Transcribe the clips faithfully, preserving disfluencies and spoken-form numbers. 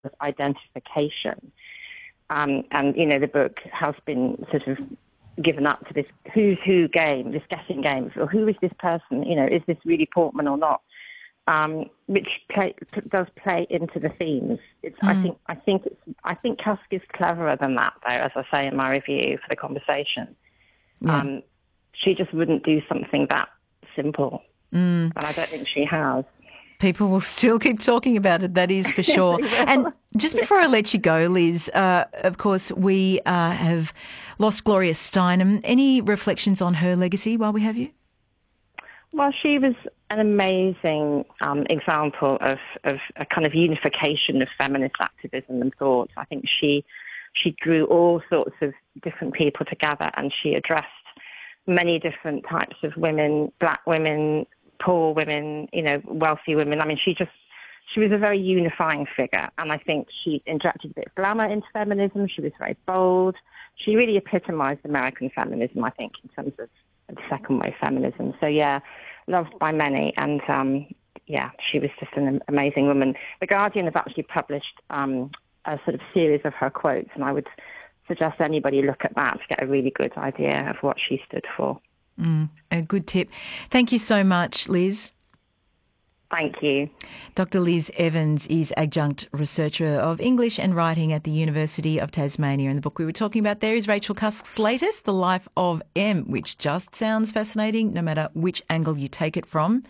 of identification. Um, and, you know, the book has been sort of given up to this who's who game, this guessing game. Or who is this person? You know, is this really Portman or not? Um, which play, does play into the themes. It's, mm. I think, I think, it's, I think Cusk is cleverer than that, though, as I say in my review for the conversation. Yeah. Um, she just wouldn't do something that simple, mm. and I don't think she has. People will still keep talking about it, that is for sure. And just before I let you go, Liz, uh, of course, we uh, have lost Gloria Steinem. Any reflections on her legacy while we have you? Well, she was an amazing um, example of, of a kind of unification of feminist activism and thought. I think she she drew all sorts of different people together, and she addressed many different types of women, black women, poor women, you know, wealthy women. I mean, she just, she was a very unifying figure. And I think she injected a bit of glamour into feminism. She was very bold. She really epitomised American feminism, I think, in terms of the second wave feminism. So, yeah, loved by many. And, um, yeah, she was just an amazing woman. The Guardian have actually published um, a sort of series of her quotes, and I would suggest anybody look at that to get a really good idea of what she stood for. Mm, a good tip. Thank you so much, Liz. Thank you. Doctor Liz Evans is adjunct researcher of English and writing at the University of Tasmania. And the book we were talking about there is Rachel Cusk's latest, The Life of M, which just sounds fascinating no matter which angle you take it from.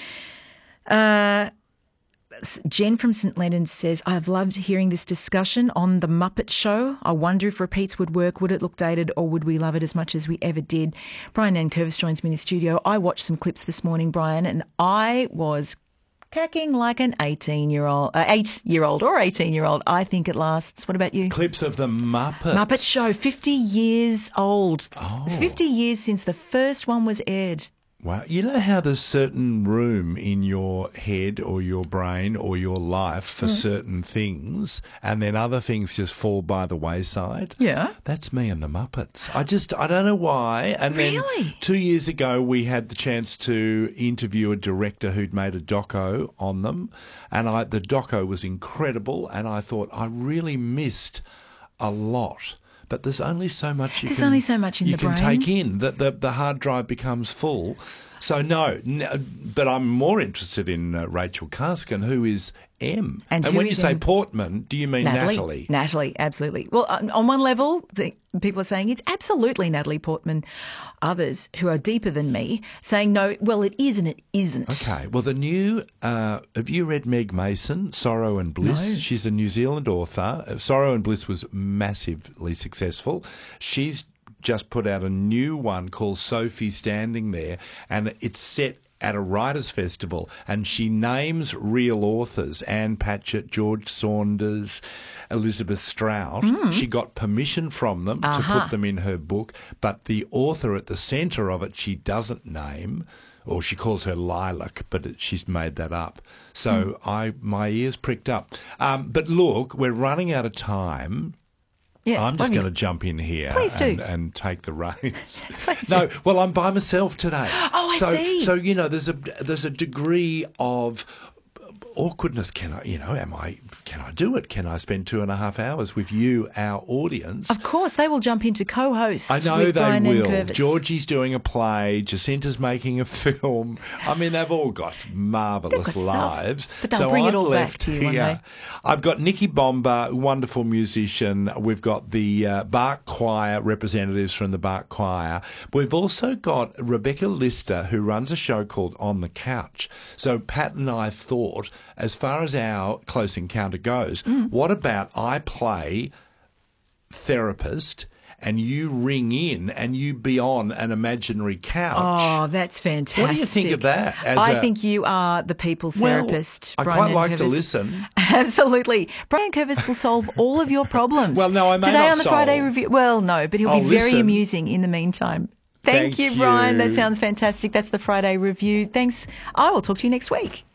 Uh... Jen from St Leonards says, I've loved hearing this discussion on The Muppet Show. I wonder if repeats would work. Would it look dated, or would we love it as much as we ever did? Brian Nankervis joins me in the studio. I watched some clips this morning, Brian, and I was cacking like an eighteen-year-old, uh, eight-year-old or eighteen-year-old. I think it lasts. What about you? Clips of The Muppets. Muppet Show, fifty years old. Oh. It's fifty years since the first one was aired. Wow. You know how there's certain room in your head or your brain or your life for mm. certain things, and then other things just fall by the wayside? Yeah. That's me and the Muppets. I just, I don't know why. And really? Then two years ago we had the chance to interview a director who'd made a doco on them, and I, the doco was incredible, and I thought I really missed a lot. But there's only so much you there's can, only so much in you the can brain. take in, that the, the hard drive becomes full. So, no, no, but I'm more interested in uh, Rachel Cusk, and who is M. And, and when you say M? Portman, do you mean Natalie? Natalie? Natalie, absolutely. Well, on one level, the, people are saying it's absolutely Natalie Portman. Others, who are deeper than me, saying, no, well, it is and it isn't. Okay. Well, the new, uh, have you read Meg Mason, Sorrow and Bliss? No. She's a New Zealand author. Sorrow and Bliss was massively successful. She's just put out a new one called Sophie Standing There, and it's set at a writers' festival, and she names real authors: Anne Patchett, George Saunders, Elizabeth Strout. Mm. She got permission from them uh-huh. to put them in her book, but the author at the centre of it she doesn't name, or she calls her Lilac, but it, she's made that up. So mm. I my ears pricked up. Um, but look, we're running out of time. Yes, I'm just going to jump in here and, and take the reins. No, well, I'm by myself today. Oh, I so, see. So, you know, there's a there's a degree of awkwardness. Can I, you know, am I, can I do it? Can I spend two and a half hours with you, our audience? Of course, they will jump into co-host. I know with they Brian will. Nankervis. Georgie's doing a play. Jacinta's making a film. I mean, they've all got marvellous got lives. Stuff, but they'll so bring I'm it all left back to you here. one day. I've got Nikki Bomba, wonderful musician. We've got the uh, Bach Choir, representatives from the Bach Choir. We've also got Rebecca Lister, who runs a show called On the Couch. So Pat and I thought, as far as our close encounter goes, mm. what about I play therapist and you ring in and you be on an imaginary couch? Oh, that's fantastic. What do you think of that? As I a, think you are the people's well, therapist, I Brian quite like Nankervis. to listen. Absolutely. Brian Nankervis will solve all of your problems. Well, no, I may Today not on the solve. Friday Review. Well, no, but he'll I'll be very listen. amusing in the meantime. Thank, Thank you, Brian. you. That sounds fantastic. That's the Friday Review. Thanks. I will talk to you next week.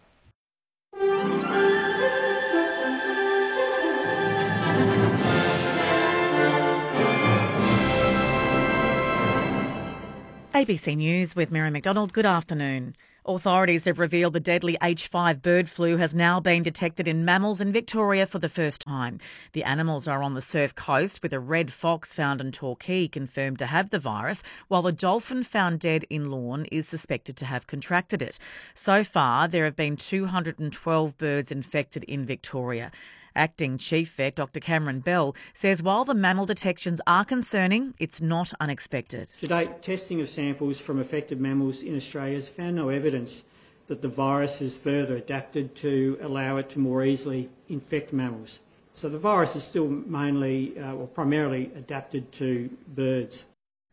A B C News with Mary McDonald. Good afternoon. Authorities have revealed the deadly H five bird flu has now been detected in mammals in Victoria for the first time. The animals are on the Surf Coast, with a red fox found in Torquay confirmed to have the virus, while the dolphin found dead in Lorne is suspected to have contracted it. So far, there have been two hundred twelve birds infected in Victoria. Acting Chief Vet Doctor Cameron Bell says while the mammal detections are concerning, it's not unexpected. To date, testing of samples from affected mammals in Australia has found no evidence that the virus has further adapted to allow it to more easily infect mammals. So the virus is still mainly uh, or primarily adapted to birds.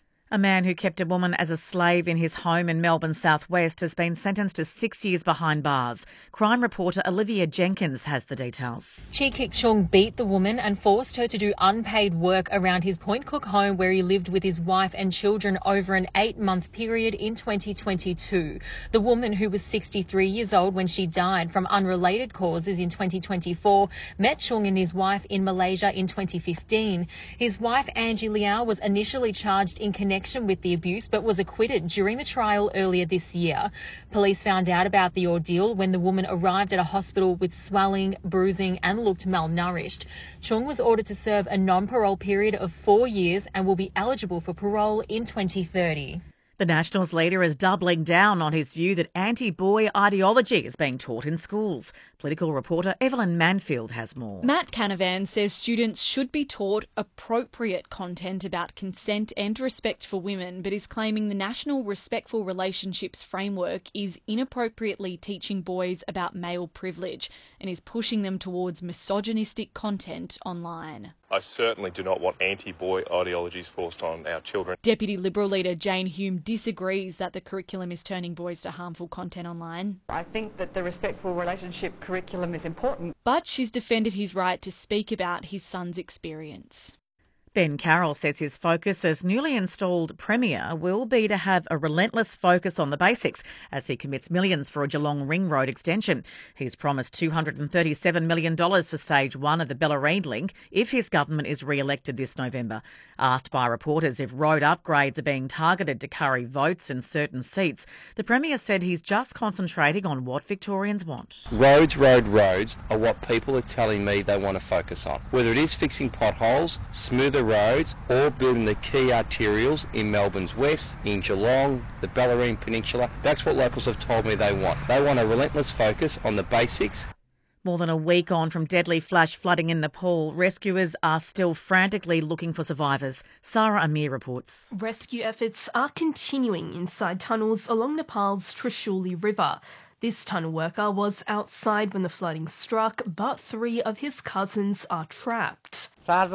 A man who kept a woman as a slave in his home in Melbourne's southwest has been sentenced to six years behind bars. Crime reporter Olivia Jenkins has the details. Chi Kik Chung beat the woman and forced her to do unpaid work around his Point Cook home where he lived with his wife and children over an eight-month period in twenty twenty-two. The woman, who was sixty-three years old when she died from unrelated causes in twenty twenty-four, met Chung and his wife in Malaysia in twenty fifteen. His wife, Angie Liao, was initially charged in connection with the abuse but was acquitted during the trial earlier this year. Police found out about the ordeal when the woman arrived at a hospital with swelling, bruising and looked malnourished. Chung was ordered to serve a non-parole period of four years and will be eligible for parole in twenty thirty. The Nationals leader is doubling down on his view that anti-boy ideology is being taught in schools. Political reporter Evelyn Manfield has more. Matt Canavan says students should be taught appropriate content about consent and respect for women, but is claiming the National Respectful Relationships Framework is inappropriately teaching boys about male privilege and is pushing them towards misogynistic content online. I certainly do not want anti-boy ideologies forced on our children. Deputy Liberal leader Jane Hume disagrees that the curriculum is turning boys to harmful content online. I think that the respectful relationship curriculum is important. But she's defended his right to speak about his son's experience. Ben Carroll says his focus as newly installed Premier will be to have a relentless focus on the basics as he commits millions for a Geelong Ring Road extension. He's promised two hundred thirty-seven million dollars for stage one of the Bellarine link if his government is re-elected this November. Asked by reporters if road upgrades are being targeted to curry votes in certain seats, the Premier said he's just concentrating on what Victorians want. Roads, road, roads are what people are telling me they want to focus on. Whether it is fixing potholes, smoother roads or building the key arterials in Melbourne's west, in Geelong, the Bellarine Peninsula, that's what locals have told me they want. They want a relentless focus on the basics. More than a week on from deadly flash flooding in Nepal, rescuers are still frantically looking for survivors. Sarah Amir reports. Rescue efforts are continuing inside tunnels along Nepal's Trishuli River. This tunnel worker was outside when the flooding struck, but three of his cousins are trapped.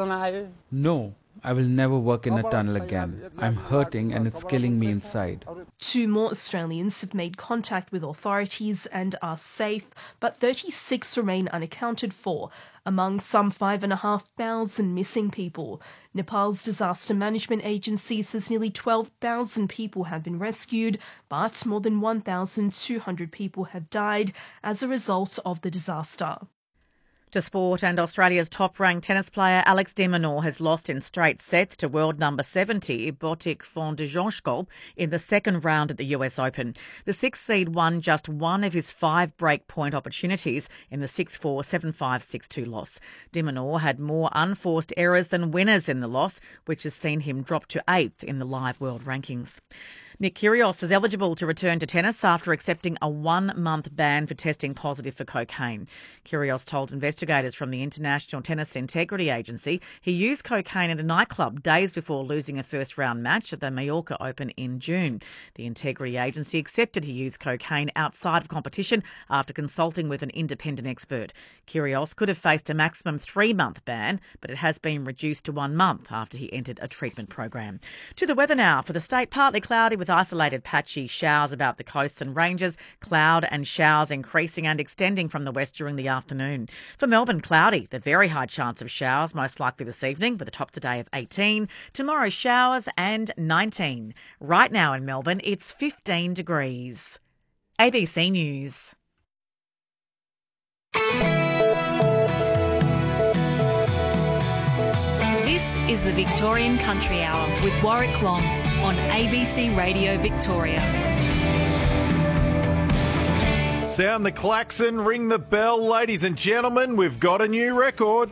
No, I will never work in a tunnel again. I'm hurting and it's killing me inside. Two more Australians have made contact with authorities and are safe, but thirty-six remain unaccounted for, among some five and a half thousand missing people. Nepal's Disaster Management Agency says nearly twelve thousand people have been rescued, but more than one thousand two hundred people have died as a result of the disaster. To sport, and Australia's top-ranked tennis player Alex de Minaur has lost in straight sets to world number seventy, Botic von de Jonschkolp, in the second round at the U S Open. The sixth seed won just one of his five break-point opportunities in the six four, seven five, six two loss. De Minaur had more unforced errors than winners in the loss, which has seen him drop to eighth in the live world rankings. Nick Kyrgios is eligible to return to tennis after accepting a one-month ban for testing positive for cocaine. Kyrgios told investigators from the International Tennis Integrity Agency he used cocaine at a nightclub days before losing a first-round match at the Mallorca Open in June. The Integrity Agency accepted he used cocaine outside of competition after consulting with an independent expert. Kyrgios could have faced a maximum three-month ban, but it has been reduced to one month after he entered a treatment program. To the weather now. For the state, partly cloudy with isolated patchy showers about the coasts and ranges, cloud and showers increasing and extending from the west during the afternoon. For Melbourne, cloudy, the very high chance of showers, most likely this evening, with a top today of eighteen. Tomorrow, showers and nineteen. Right now in Melbourne, it's fifteen degrees. A B C News. This is the Victorian Country Hour with Warwick Long on A B C Radio Victoria. Sound the klaxon, ring the bell, ladies and gentlemen, we've got a new record.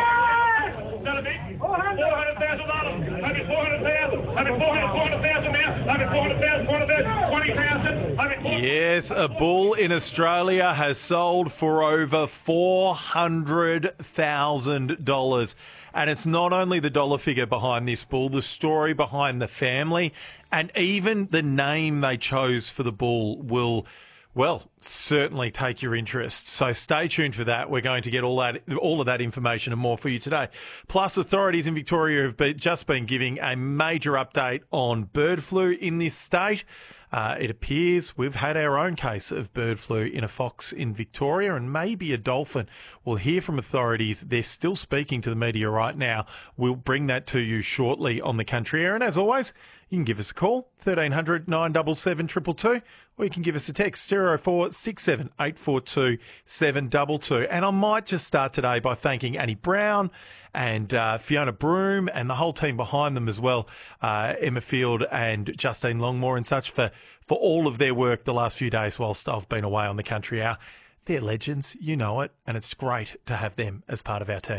Yes, a bull in Australia has sold for over four hundred thousand dollars. And it's not only the dollar figure behind this bull, the story behind the family, and even the name they chose for the bull will, well, certainly take your interest. So stay tuned for that. We're going to get all that, all of that information and more for you today. Plus, authorities in Victoria have been, just been giving a major update on bird flu in this state. Uh, it appears we've had our own case of bird flu in a fox in Victoria and maybe a dolphin. We'll hear from authorities. They're still speaking to the media right now. We'll bring that to you shortly on the Country Air. And as always, you can give us a call, thirteen hundred nine seven seven two two two, or you can give us a text, zero four six seven eight four two seven two two. And I might just start today by thanking Annie Brown and uh, Fiona Broom and the whole team behind them as well, uh, Emma Field and Justine Longmore and such, for, for all of their work the last few days whilst I've been away on the Country Hour. They're legends, you know it, and it's great to have them as part of our team.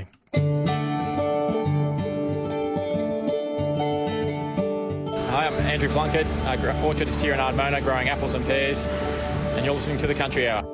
Hi, I'm Andrew Plunkett, uh, orchardist here in Ardmona, growing apples and pears, and you're listening to the Country Hour.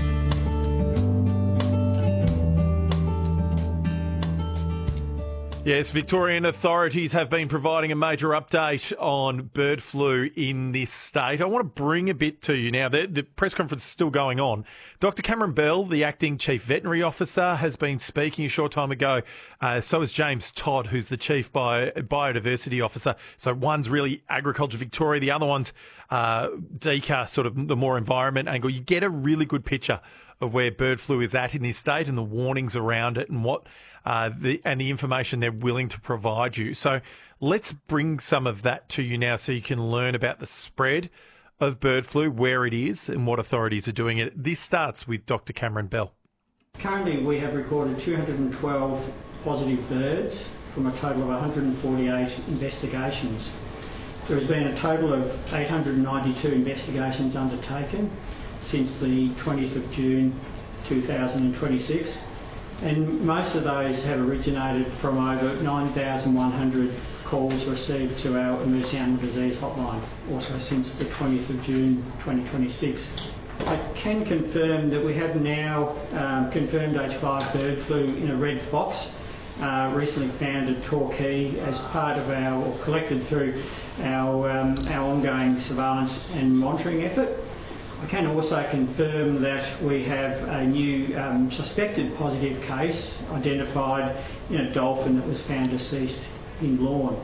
Yes, Victorian authorities have been providing a major update on bird flu in this state. I want to bring a bit to you now. The, the press conference is still going on. Doctor Cameron Bell, the acting chief veterinary officer, has been speaking a short time ago. Uh, so is James Todd, who's the chief bio, biodiversity officer. So one's really Agriculture Victoria, the other one's uh, D C A R, sort of the more environment angle. You get a really good picture of where bird flu is at in this state and the warnings around it and what uh, the and the information they're willing to provide you. So let's bring some of that to you now so you can learn about the spread of bird flu, where it is and what authorities are doing it. This starts with Doctor Cameron Bell. Currently we have recorded two hundred twelve positive birds from a total of one hundred forty-eight investigations. There has been a total of eight hundred ninety-two investigations undertaken since the twentieth of June two thousand twenty-six, and most of those have originated from over nine thousand one hundred calls received to our emergency animal disease hotline, also since the twentieth of June twenty twenty-six. I can confirm that we have now um, confirmed H five bird flu in a red fox, uh, recently found at Torquay as part of our, or collected through our, um, our ongoing surveillance and monitoring effort. I can also confirm that we have a new um, suspected positive case identified in a dolphin that was found deceased in Lorne.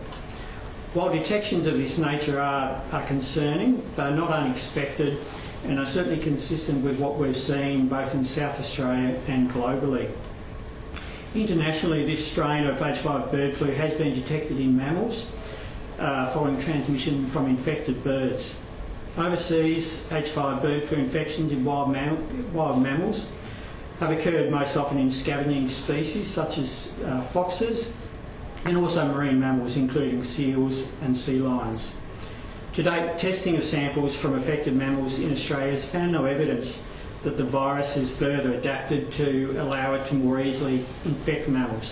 While detections of this nature are, are concerning, they're not unexpected and are certainly consistent with what we've seen both in South Australia and globally. Internationally, this strain of H five bird flu has been detected in mammals uh, following transmission from infected birds. Overseas, H five bird flu infections in wild, mam wild mammals have occurred most often in scavenging species such as uh, foxes and also marine mammals including seals and sea lions. To date, testing of samples from affected mammals in Australia has found no evidence that the virus has further adapted to allow it to more easily infect mammals.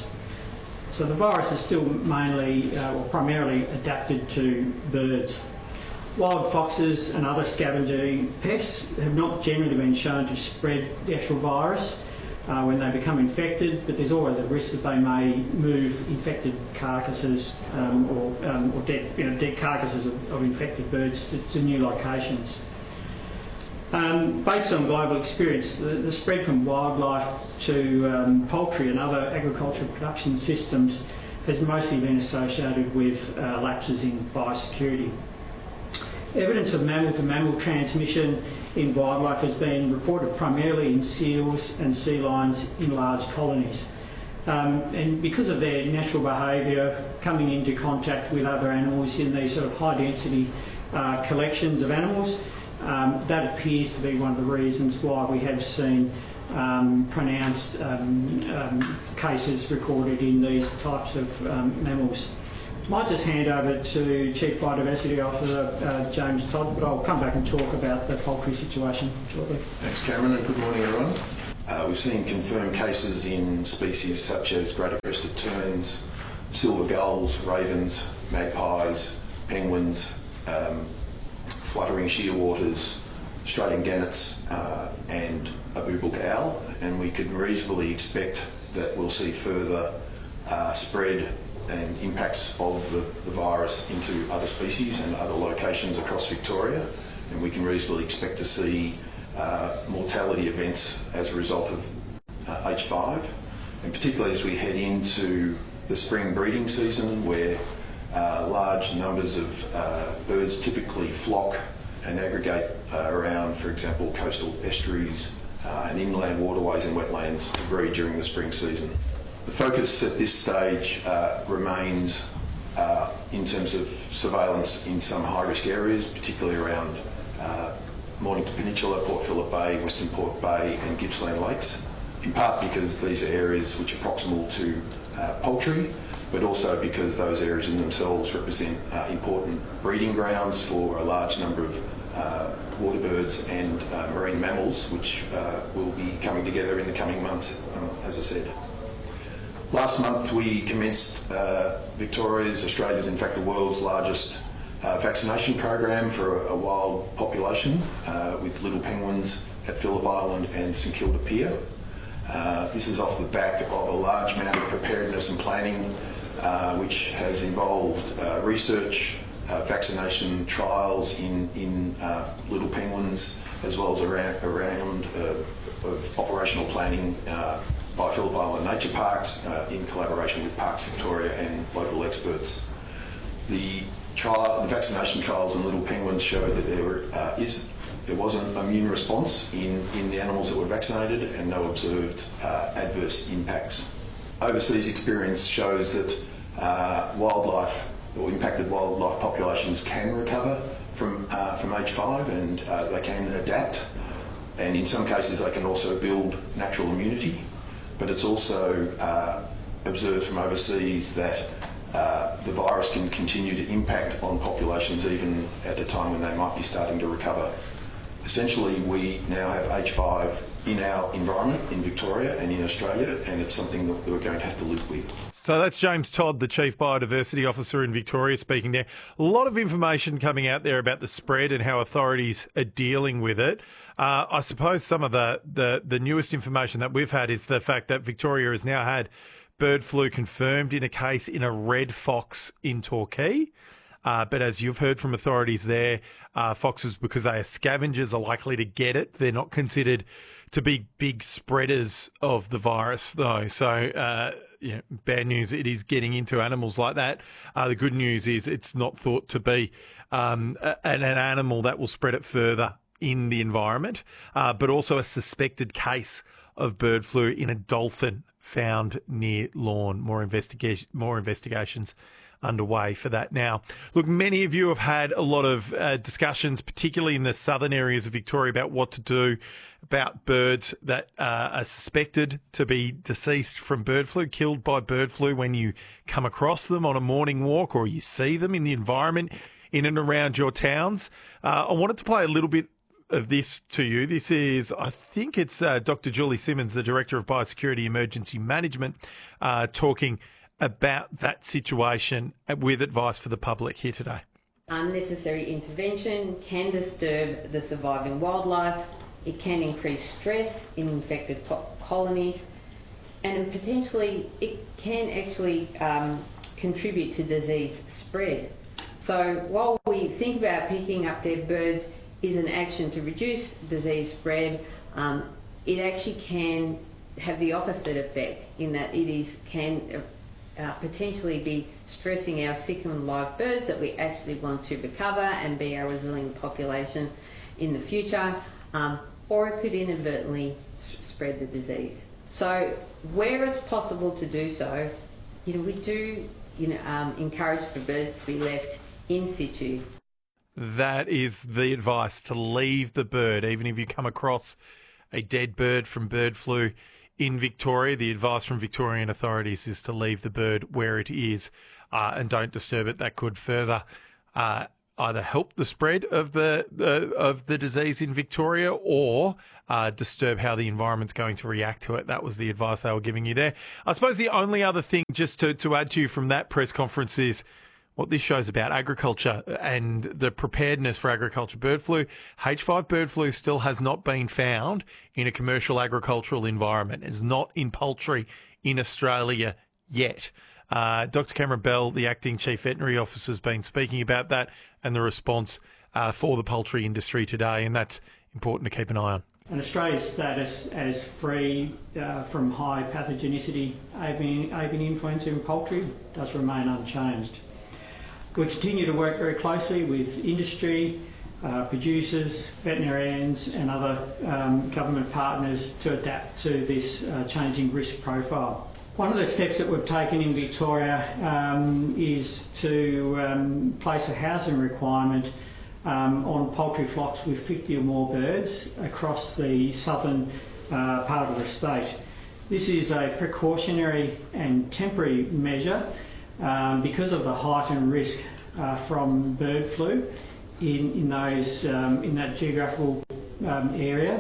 So the virus is still mainly uh, or primarily adapted to birds. Wild foxes and other scavenging pests have not generally been shown to spread the actual virus uh, when they become infected, but there's always a risk that they may move infected carcasses um, or, um, or dead, you know, dead carcasses of, of infected birds to, to new locations. Um, based on global experience, the, the spread from wildlife to um, poultry and other agricultural production systems has mostly been associated with uh, lapses in biosecurity. Evidence of mammal-to-mammal transmission in wildlife has been reported primarily in seals and sea lions in large colonies. Um, and because of their natural behaviour, coming into contact with other animals in these sort of high-density uh, collections of animals, um, that appears to be one of the reasons why we have seen um, pronounced um, um, cases recorded in these types of um, mammals. Might just hand over to Chief Biodiversity Officer uh, James Todd, but I'll come back and talk about the poultry situation shortly. Thanks, Cameron, and good morning, everyone. Uh, we've seen confirmed cases in species such as greater crested terns, silver gulls, ravens, magpies, penguins, um, fluttering shearwaters, Australian gannets uh, and a boobook owl, and we could reasonably expect that we'll see further uh, spread and impacts of the, the virus into other species and other locations across Victoria, and we can reasonably expect to see uh, mortality events as a result of uh, H five, and particularly as we head into the spring breeding season where uh, large numbers of uh, birds typically flock and aggregate uh, around, for example, coastal estuaries uh, and inland waterways and wetlands to breed during the spring season. The focus at this stage uh, remains uh, in terms of surveillance in some high-risk areas, particularly around uh, Mornington Peninsula, Port Phillip Bay, Western Port Bay and Gippsland Lakes, in part because these are areas which are proximal to uh, poultry, but also because those areas in themselves represent uh, important breeding grounds for a large number of uh, water birds and uh, marine mammals, which uh, will be coming together in the coming months, um, as I said. Last month we commenced uh, Victoria's, Australia's, in fact the world's largest uh, vaccination program for a, a wild population uh, with little penguins at Phillip Island and St Kilda Pier. Uh, this is off the back of a large amount of preparedness and planning uh, which has involved uh, research, uh, vaccination trials in, in uh, little penguins, as well as around, around uh, of operational planning uh, by Phillip Island Nature Parks uh, in collaboration with Parks Victoria and local experts. The, trial, the vaccination trials in little penguins showed that there, were, uh, is, there was an immune response in, in the animals that were vaccinated and no observed uh, adverse impacts. Overseas experience shows that uh, wildlife or impacted wildlife populations can recover from, uh, from H five and uh, they can adapt, and in some cases they can also build natural immunity. But it's also uh, observed from overseas that uh, the virus can continue to impact on populations even at a time when they might be starting to recover. Essentially, we now have H five in our environment in Victoria and in Australia, and it's something that we're going to have to live with. So that's James Todd, the Chief Biodiversity Officer in Victoria, speaking there. A lot of information coming out there about the spread and how authorities are dealing with it. Uh, I suppose some of the, the, the newest information that we've had is the fact that Victoria has now had bird flu confirmed in a case in a red fox in Torquay. Uh, but as you've heard from authorities there, uh, foxes, because they are scavengers, are likely to get it. They're not considered to be big spreaders of the virus, though. So, uh, yeah, bad news, it is getting into animals like that. Uh, the good news is it's not thought to be um, an, an animal that will spread it further in the environment, uh, but also a suspected case of bird flu in a dolphin found near Lorne. More investigation, more investigations underway for that now. Look, many of you have had a lot of uh, discussions, particularly in the southern areas of Victoria, about what to do about birds that uh, are suspected to be deceased from bird flu, killed by bird flu when you come across them on a morning walk or you see them in the environment in and around your towns. Uh, I wanted to play a little bit of this to you. This is, I think it's uh, Doctor Julie Simmons, the Director of Biosecurity Emergency Management, uh, talking about that situation with advice for the public here today. Unnecessary intervention can disturb the surviving wildlife. It can increase stress in infected colonies, and potentially it can actually um, contribute to disease spread. So while we think about picking up dead birds is an action to reduce disease spread, um, it actually can have the opposite effect in that it is can uh, potentially be stressing our sick and live birds that we actually want to recover and be our resilient population in the future, um, or it could inadvertently s- spread the disease. So where it's possible to do so, you know, we do you know, um, encourage for birds to be left in situ. That is the advice, to leave the bird, even if you come across a dead bird from bird flu in Victoria. The advice from Victorian authorities is to leave the bird where it is uh, and don't disturb it. That could further uh, either help the spread of the, the of the disease in Victoria or uh, disturb how the environment's going to react to it. That was the advice they were giving you there. I suppose the only other thing just to, to add to you from that press conference is what this show's about, agriculture and the preparedness for agriculture. Bird flu, H five bird flu still has not been found in a commercial agricultural environment. It's not in poultry in Australia yet. Uh, Doctor Cameron Bell, the acting chief veterinary officer, has been speaking about that and the response uh, for the poultry industry today, and that's important to keep an eye on. And Australia's status as free uh, from high pathogenicity avian, avian influenza in poultry does remain unchanged. We continue to work very closely with industry, uh, producers, veterinarians and other um, government partners to adapt to this uh, changing risk profile. One of the steps that we've taken in Victoria um, is to um, place a housing requirement um, on poultry flocks with fifty or more birds across the southern uh, part of the state. This is a precautionary and temporary measure Um, because of the heightened risk uh, from bird flu in, in those um, in that geographical um, area.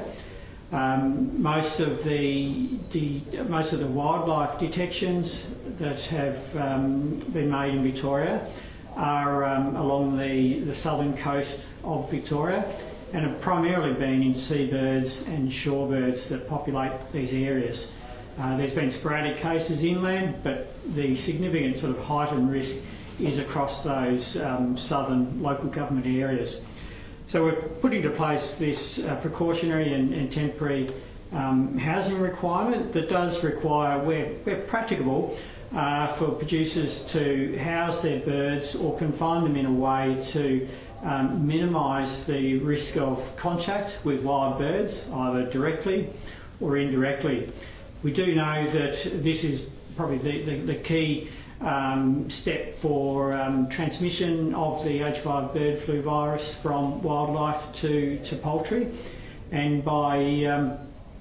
Um, most of the, the most of the wildlife detections that have um, been made in Victoria are um, along the, the southern coast of Victoria and have primarily been in seabirds and shorebirds that populate these areas. Uh, there's been sporadic cases inland, but the significant sort of heightened risk is across those um, southern local government areas. So we're putting into place this uh, precautionary and, and temporary um, housing requirement that does require, where, where practicable, uh, for producers to house their birds or confine them in a way to um, minimise the risk of contact with wild birds, either directly or indirectly. We do know that this is probably the, the, the key um, step for um, transmission of the H five bird flu virus from wildlife to, to poultry, and by um,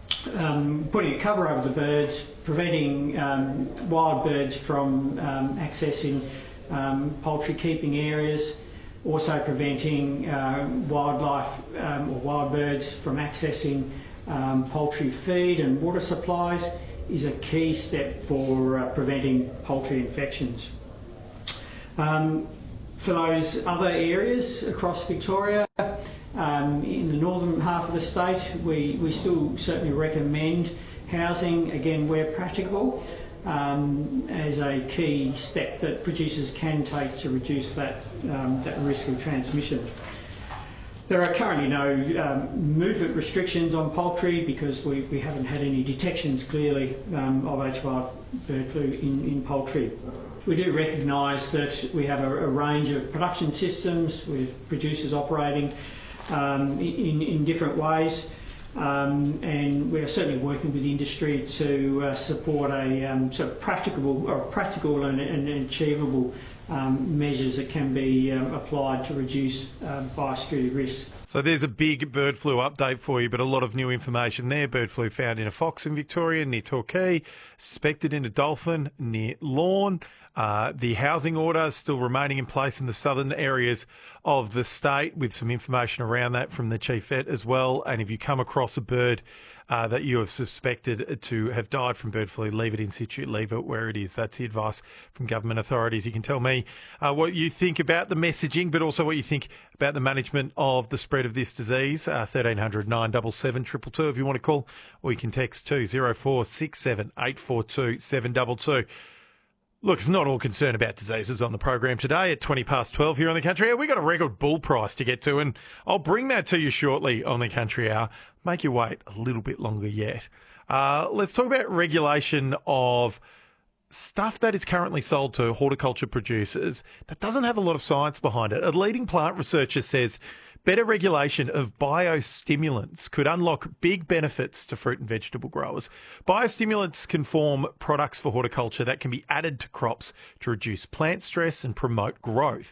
um, putting a cover over the birds, preventing um, wild birds from um, accessing um, poultry keeping areas, also preventing uh, wildlife um, or wild birds from accessing Um, poultry feed and water supplies is a key step for uh, preventing poultry infections. Um, for those other areas across Victoria, um, in the northern half of the state, we, we still certainly recommend housing, again where practicable, um, as a key step that producers can take to reduce that, um, that risk of transmission. There are currently no um, movement restrictions on poultry because we, we haven't had any detections clearly um, of H five bird flu in, in poultry. We do recognise that we have a, a range of production systems with producers operating um, in, in different ways, um, and we're certainly working with industry to uh, support a um, sort of practicable or practical and, and achievable Um, measures that can be um, applied to reduce uh, biosecurity risks. So there's a big bird flu update for you, but a lot of new information there. Bird flu found in a fox in Victoria near Torquay, suspected in a dolphin near Lorne. Uh, the housing order still remaining in place in the southern areas of the state, with some information around that from the chief vet as well. And if you come across a bird uh, that you have suspected to have died from bird flu, leave it in situ, leave it where it is. That's the advice from government authorities. You can tell me uh, what you think about the messaging, but also what you think about the management of the spread of this disease. Uh, thirteen hundred nine seven seven two two two if you want to call, or you can text to zero four six seven eight four two seven two two. Look, it's not all concern about diseases on the program today at twenty past twelve here on the Country Hour. We've got a record bull price to get to, and I'll bring that to you shortly on the Country Hour. Make you wait a little bit longer yet. Uh, let's talk about regulation of stuff that is currently sold to horticulture producers that doesn't have a lot of science behind it. A leading plant researcher says better regulation of biostimulants could unlock big benefits to fruit and vegetable growers. Biostimulants can form products for horticulture that can be added to crops to reduce plant stress and promote growth.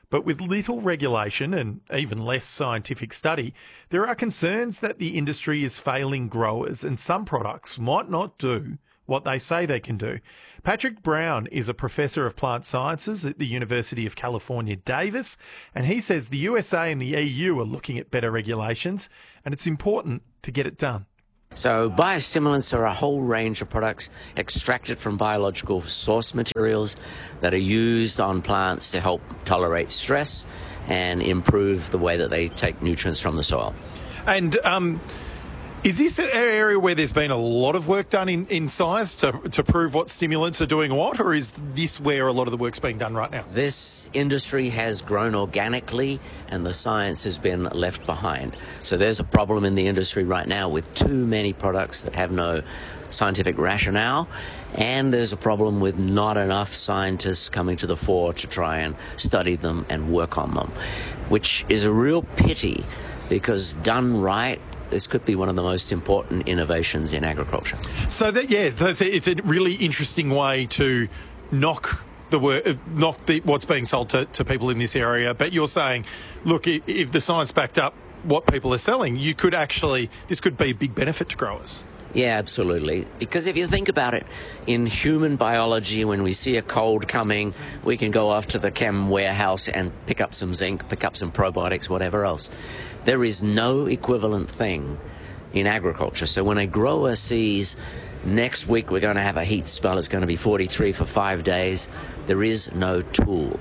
But with little regulation and even less scientific study, there are concerns that the industry is failing growers and some products might not do what they say they can do. Patrick Brown is a professor of plant sciences at the University of California, Davis, and he says the U S A and the E U are looking at better regulations, and it's important to get it done. So biostimulants are a whole range of products extracted from biological source materials that are used on plants to help tolerate stress and improve the way that they take nutrients from the soil. And um, is this an area where there's been a lot of work done in, in science to, to prove what stimulants are doing what, or is this where a lot of the work's being done right now? This industry has grown organically and the science has been left behind. So there's a problem in the industry right now with too many products that have no scientific rationale, and there's a problem with not enough scientists coming to the fore to try and study them and work on them, which is a real pity because done right, this could be one of the most important innovations in agriculture. So that, yeah, that's, it's a really interesting way to knock the word, knock the, what's being sold to, to people in this area. But you're saying, look, if the science backed up what people are selling, you could actually, this could be a big benefit to growers. Yeah, absolutely. Because if you think about it, in human biology, when we see a cold coming, we can go off to the chem warehouse and pick up some zinc, pick up some probiotics, whatever else. There is no equivalent thing in agriculture. So when a grower sees next week we're going to have a heat spell, it's going to be forty-three for five days, there is no tool.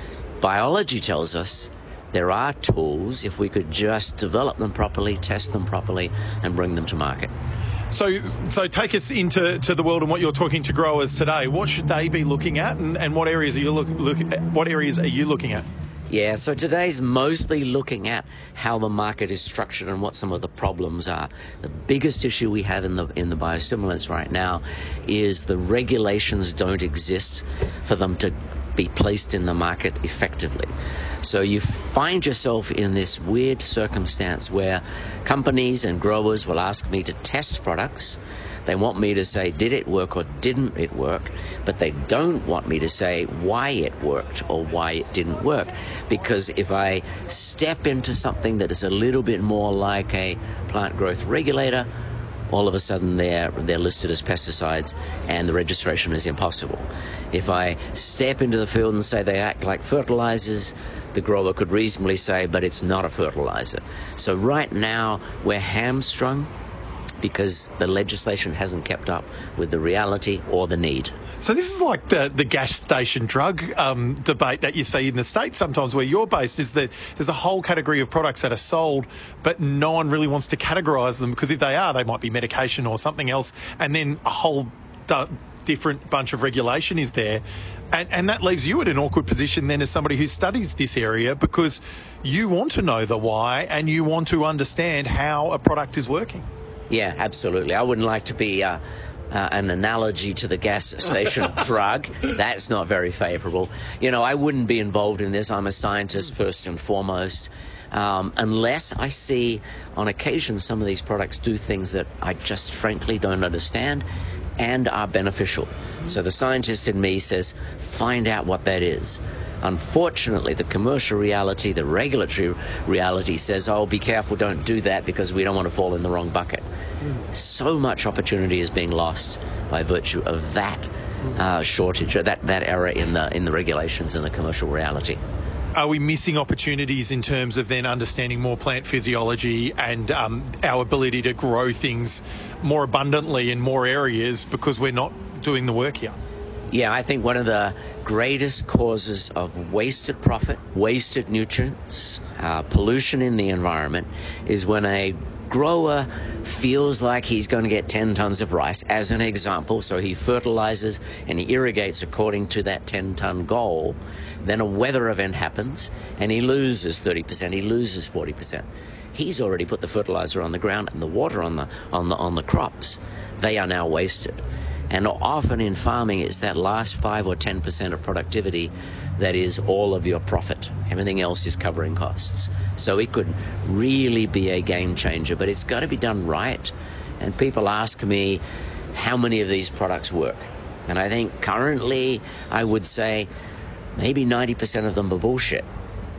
Biology tells us there are tools if we could just develop them properly, test them properly, and bring them to market. So, so take us into to the world and what you're talking to growers today. What should they be looking at, and, and what areas are you look, look what areas are you looking at? Yeah, so today's mostly looking at how the market is structured and what some of the problems are. The biggest issue we have in the in the biostimulants right now is the regulations don't exist for them to be placed in the market effectively. So you find yourself in this weird circumstance where companies and growers will ask me to test products. They want me to say, did it work or didn't it work? But they don't want me to say why it worked or why it didn't work. Because if I step into something that is a little bit more like a plant growth regulator, all of a sudden they're, they're listed as pesticides and the registration is impossible. If I step into the field and say they act like fertilizers, the grower could reasonably say, but it's not a fertilizer. So right now we're hamstrung because the legislation hasn't kept up with the reality or the need. So this is like the, the gas station drug um, debate that you see in the States sometimes where you're based, is that there's a whole category of products that are sold, but no one really wants to categorise them because if they are, they might be medication or something else, and then a whole d- different bunch of regulation is there. And, and that leaves you in an awkward position then as somebody who studies this area because you want to know the why and you want to understand how a product is working. Yeah, absolutely. I wouldn't like to be uh, uh, an analogy to the gas station drug. That's not very favourable. You know, I wouldn't be involved in this. I'm a scientist first and foremost. Um, unless I see on occasion some of these products do things that I just frankly don't understand and are beneficial. So the scientist in me says, find out what that is. Unfortunately, the commercial reality, the regulatory reality says, oh, be careful, don't do that because we don't want to fall in the wrong bucket. Mm. So much opportunity is being lost by virtue of that uh, shortage, or that, that error in the, in the regulations and the commercial reality. Are we missing opportunities in terms of then understanding more plant physiology and um, our ability to grow things more abundantly in more areas because we're not doing the work here? Yeah, I think one of the greatest causes of wasted profit, wasted nutrients, uh, pollution in the environment is when a grower feels like he's going to get ten tons of rice, as an example, so he fertilizes and he irrigates according to that ten-ton goal. Then a weather event happens and he loses thirty percent, he loses forty percent. He's already put the fertilizer on the ground and the water on the on the on the crops. They are now wasted. And often in farming, it's that last five or ten percent of productivity that is all of your profit. Everything else is covering costs. So it could really be a game changer, but it's got to be done right. And people ask me, how many of these products work? And I think currently, I would say maybe ninety percent of them are bullshit.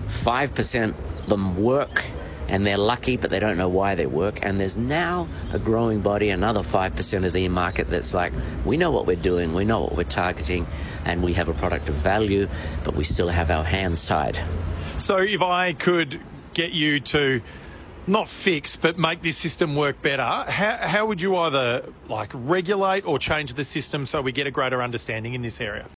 five percent of them work, and they're lucky, but they don't know why they work. And there's now a growing body, another five percent of the market that's like, we know what we're doing, we know what we're targeting, and we have a product of value, but we still have our hands tied. So if I could get you to not fix, but make this system work better, how, how would you either like regulate or change the system so we get a greater understanding in this area?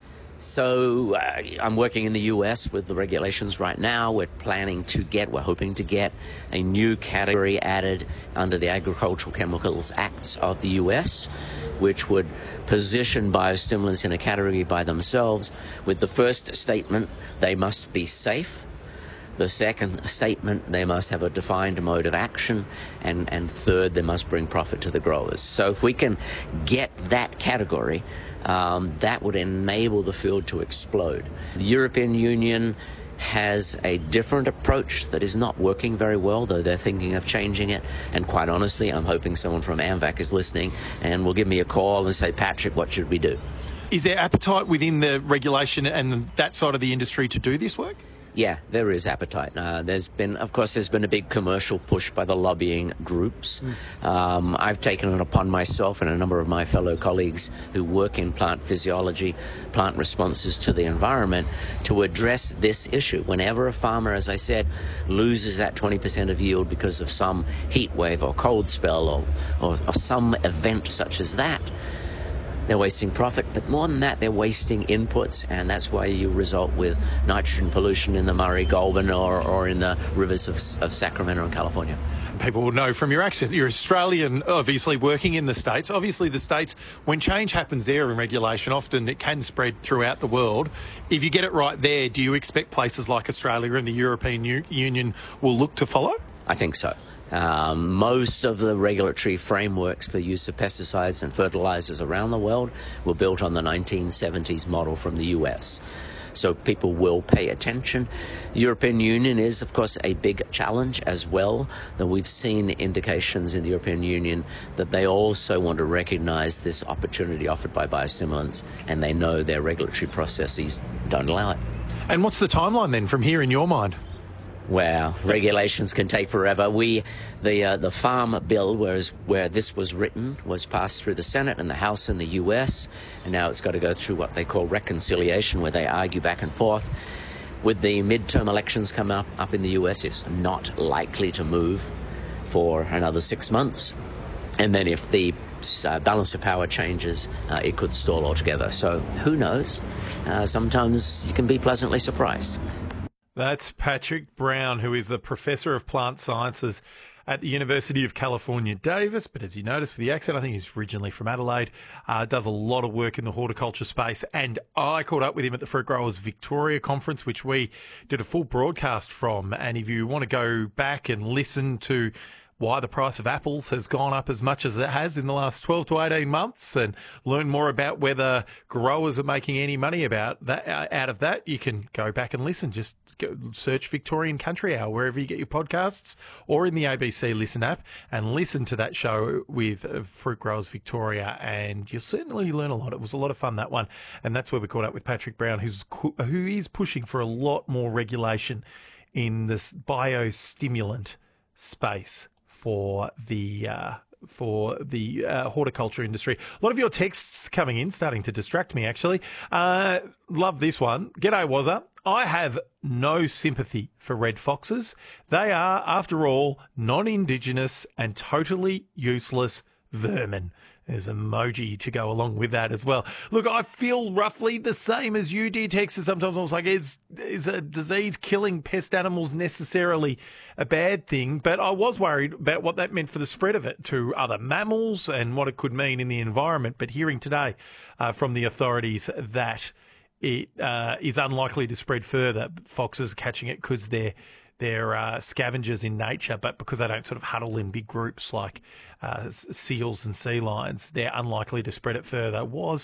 So uh, I'm working in the U S with the regulations right now. We're planning to get, we're hoping to get a new category added under the Agricultural Chemicals Acts of the U S, which would position biostimulants in a category by themselves with the first statement, they must be safe. The second statement, they must have a defined mode of action. And, and third, they must bring profit to the growers. So if we can get that category, um, that would enable the field to explode. The European Union has a different approach that is not working very well, though they're thinking of changing it. And quite honestly, I'm hoping someone from AMVAC is listening and will give me a call and say, Patrick, what should we do? Is there appetite within the regulation and that side of the industry to do this work? Yeah, there is appetite. Uh, there's been, of course, there's been a big commercial push by the lobbying groups. Mm. Um, I've taken it upon myself and a number of my fellow colleagues who work in plant physiology, plant responses to the environment, to address this issue. Whenever a farmer, as I said, loses that twenty percent of yield because of some heat wave or cold spell or, or, or some event such as that, they're wasting profit, but more than that, they're wasting inputs, and that's why you result with nitrogen pollution in the Murray Goulburn or, or in the rivers of, of Sacramento and California. People will know from your accent, you're Australian, obviously working in the States. Obviously the States, when change happens there in regulation, often it can spread throughout the world. If you get it right there, do you expect places like Australia and the European U- Union will look to follow? I think so. Um, most of the regulatory frameworks for use of pesticides and fertilizers around the world were built on the nineteen seventies model from the U S. So people will pay attention. The European Union is, of course, a big challenge as well, though we've seen indications in the European Union that they also want to recognize this opportunity offered by biostimulants, and they know their regulatory processes don't allow it. And what's the timeline then from here in your mind? Well, regulations can take forever. We, the uh, the Farm Bill, whereas where this was written, was passed through the Senate and the House in the U S, and now it's got to go through what they call reconciliation, where they argue back and forth. With the midterm elections coming up up in the U S, it's not likely to move for another six months. And then if the uh, balance of power changes, uh, it could stall altogether. So who knows? Uh, sometimes you can be pleasantly surprised. That's Patrick Brown, who is the Professor of Plant Sciences at the University of California, Davis. But as you notice with the accent, I think he's originally from Adelaide, uh, does a lot of work in the horticulture space. And I caught up with him at the Fruit Growers Victoria Conference, which we did a full broadcast from. And if you want to go back and listen to why the price of apples has gone up as much as it has in the last twelve to eighteen months and learn more about whether growers are making any money about that, uh, out of that, you can go back and listen. Just go, search Victorian Country Hour wherever you get your podcasts or in the A B C Listen app and listen to that show with uh, Fruit Growers Victoria, and you'll certainly learn a lot. It was a lot of fun, that one. And that's where we caught up with Patrick Brown, who's who is pushing for a lot more regulation in this biostimulant space for the uh, for the uh, horticulture industry. A lot of your texts coming in, starting to distract me, actually. Uh, love this one. G'day, Wazza. I have no sympathy for red foxes. They are, after all, non-Indigenous and totally useless vermin. There's an emoji to go along with that as well. Look, I feel roughly the same as you, dear Texas. Sometimes I was like, is, is a disease killing pest animals necessarily a bad thing? But I was worried about what that meant for the spread of it to other mammals and what it could mean in the environment. But hearing today uh, from the authorities that it uh, is unlikely to spread further, foxes catching it because they're They're uh, scavengers in nature, but because they don't sort of huddle in big groups like uh, seals and sea lions, they're unlikely to spread it further, was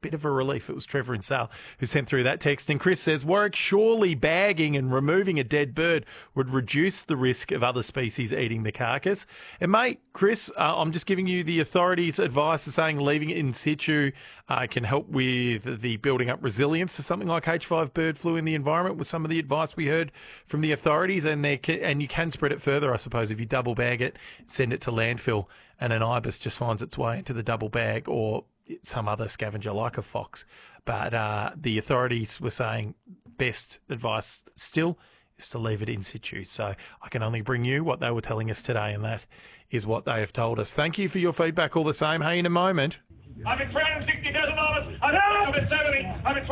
bit of a relief. It was Trevor and Sal who sent through that text. And Chris says, Warwick, surely bagging and removing a dead bird would reduce the risk of other species eating the carcass. And mate, Chris, uh, I'm just giving you the authorities' advice of saying leaving it in situ uh, can help with the building up resilience to something like H five bird flu in the environment, with some of the advice we heard from the authorities. And they can, and you can spread it further, I suppose, if you double bag it, send it to landfill, and an ibis just finds its way into the double bag, or some other scavenger like a fox. But uh, the authorities were saying best advice still is to leave it in situ. So I can only bring you what they were telling us today, and that is what they have told us. Thank you for your feedback all the same. Hey, in a moment. I'm at three hundred sixty thousand dollars. I'm at seventy. I'm at